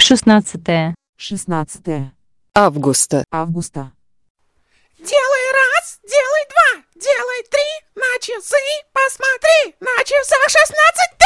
16. 16 августа, августа. Делай раз, делай два, делай три, на часы посмотри, на часах 16.